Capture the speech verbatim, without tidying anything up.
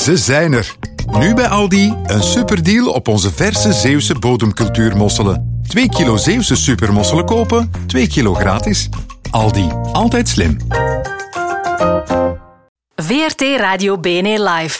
Ze zijn er. Nu bij Aldi een superdeal op onze verse Zeeuwse bodemcultuurmosselen. twee kilo Zeeuwse supermosselen kopen, twee kilo gratis. Aldi, altijd slim. V R T Radio B N E Live.